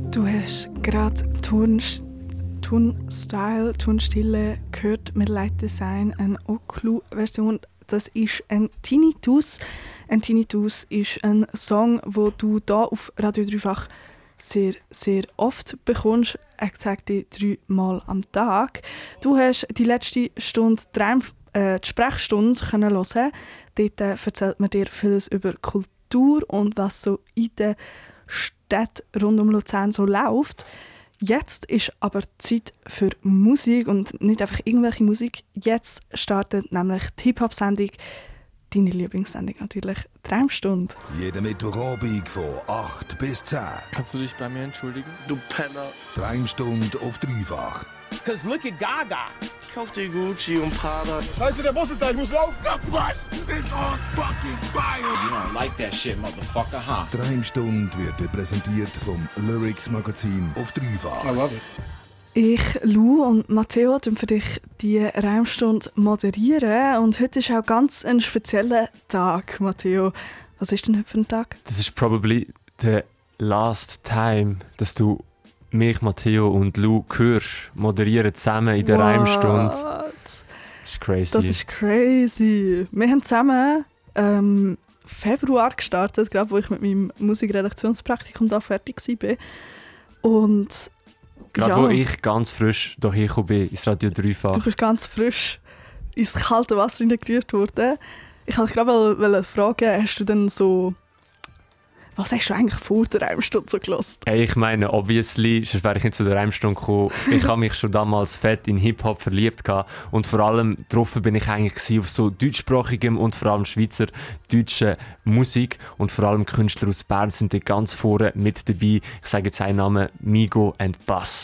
Du hast gerade Tonstille gehört mit Light Design, eine Oclu-Version. Das ist ein Tinnitus. Ein Tinnitus ist ein Song, den du hier auf Radio Dreifach sehr, sehr oft bekommst. Exakt 3 Mal am Tag. Du hast die letzte Stunde die Sprechstunde hören. Dort erzählt man dir vieles über Kultur und was so in der Stadt rund um Luzern so läuft. Jetzt ist aber Zeit für Musik und nicht einfach irgendwelche Musik. Jetzt startet nämlich die Hip-Hop-Sendung, deine Lieblingssendung natürlich, Traumstunde. Jeden Mittwochabend von 8 bis 10. Kannst du dich bei mir entschuldigen? Du Penner. Traumstunde auf Dreifach. Cause look at Gaga. Ich kauf dir Gucci und Prada. Scheiße, der Bus ist da, ich muss laufen. The bus is on fucking fire. You don't like that shit, motherfucker, huh? Traumstunde wird präsentiert vom Lyrics Magazin auf Dreifach. I love it. Ich, Lou und Matteo tun für dich die Raumstunde moderieren und heute ist auch ganz ein spezieller Tag, Matteo. Was ist denn heute für ein Tag? Das ist probably the last time, dass du mich, Matteo und Lou hörst, moderieren zusammen in der Raumstunde. Das ist crazy. Das ist crazy. Wir haben zusammen Februar gestartet, glaube wo ich mit meinem Musikredaktionspraktikum da fertig war. Und gerade ja, wo ich ganz frisch hierher gekommen bin, ins Radio Dreifach. du bist ganz frisch ins kalte Wasser hineingerührt worden. Ich wollte gerade fragen, hast du denn so... Was hast du eigentlich vor der Raumstunde so gehört? Hey, ich meine, obviously, sonst wäre ich nicht zu der Raumstunde gekommen. Ich habe mich schon damals fett in Hip-Hop verliebt gehabt. Und vor allem getroffen bin ich eigentlich auf so deutschsprachigem und vor allem schweizerdeutscher Musik. Und vor allem Künstler aus Bern sind da ganz vorne mit dabei. Ich sage jetzt einen Namen, Migo and Bass.